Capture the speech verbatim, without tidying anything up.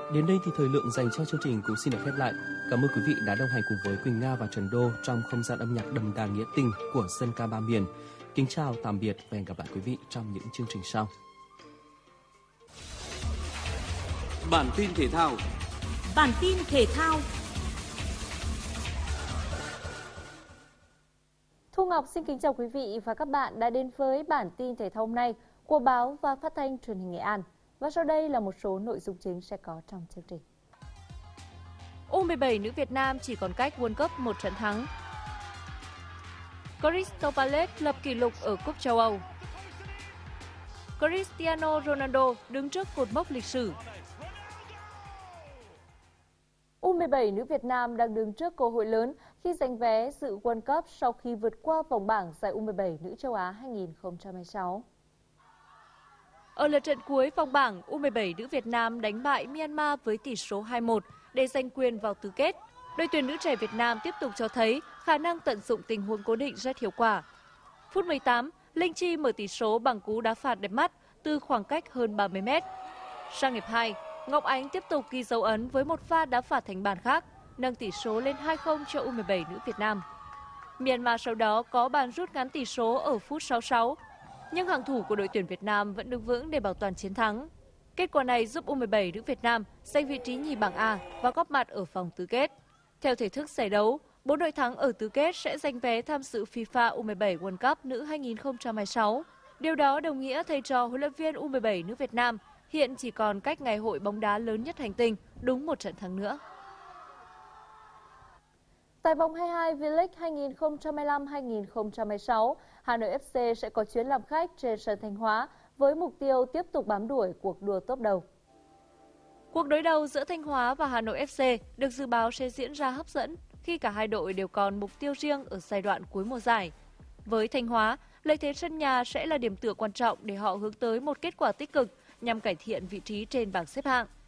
Đến đây thì thời lượng dành cho chương trình cũng xin được khép lại. Cảm ơn quý vị đã đồng hành cùng với Quỳnh Nga và Trần Đô trong không gian âm nhạc đậm đà nghĩa tình của dân ca ba miền. Kính chào, tạm biệt và hẹn gặp lại quý vị trong những chương trình sau. Bản tin thể thao. Bản tin thể thao. Thu Ngọc xin kính chào quý vị và các bạn đã đến với bản tin thể thao hôm nay của báo và phát thanh truyền hình Nghệ An. Và sau đây là một số nội dung chính sẽ có trong chương trình. u mười bảy nữ Việt Nam chỉ còn cách World Cup một trận thắng. Crystal Palace lập kỷ lục ở Cúp châu Âu. Cristiano Ronaldo đứng trước cột mốc lịch sử. u mười bảy nữ Việt Nam đang đứng trước cơ hội lớn khi giành vé dự World Cup sau khi vượt qua vòng bảng giải u mười bảy nữ châu Á hai không hai sáu. Ở lượt trận cuối vòng bảng, u mười bảy nữ Việt Nam đánh bại Myanmar với tỷ số hai một để giành quyền vào tứ kết. Đội tuyển nữ trẻ Việt Nam tiếp tục cho thấy khả năng tận dụng tình huống cố định rất hiệu quả. Phút mười tám, Linh Chi mở tỷ số bằng cú đá phạt đẹp mắt từ khoảng cách hơn ba mươi mét. Sang hiệp hai, Ngọc Ánh tiếp tục ghi dấu ấn với một pha đá phạt thành bàn khác, nâng tỷ số lên hai không cho u mười bảy nữ Việt Nam. Myanmar sau đó có bàn rút ngắn tỷ số ở phút sáu mươi sáu, nhưng hàng thủ của đội tuyển Việt Nam vẫn đứng vững để bảo toàn chiến thắng. Kết quả này giúp u mười bảy nữ Việt Nam giành vị trí nhì bảng A và góp mặt ở vòng tứ kết. Theo thể thức giải đấu, bốn đội thắng ở tứ kết sẽ giành vé tham dự FIFA u mười bảy World Cup nữ hai không hai sáu. Điều đó đồng nghĩa thầy trò huấn luyện viên u mười bảy nữ Việt Nam hiện chỉ còn cách ngày hội bóng đá lớn nhất hành tinh đúng một trận thắng nữa. Tại vòng hai mươi hai V-League hai không hai lăm hai không hai sáu, Hà Nội ép xê sẽ có chuyến làm khách trên sân Thanh Hóa với mục tiêu tiếp tục bám đuổi cuộc đua top đầu. Cuộc đối đầu giữa Thanh Hóa và Hà Nội ép xê được dự báo sẽ diễn ra hấp dẫn khi cả hai đội đều còn mục tiêu riêng ở giai đoạn cuối mùa giải. Với Thanh Hóa, lợi thế sân nhà sẽ là điểm tựa quan trọng để họ hướng tới một kết quả tích cực nhằm cải thiện vị trí trên bảng xếp hạng.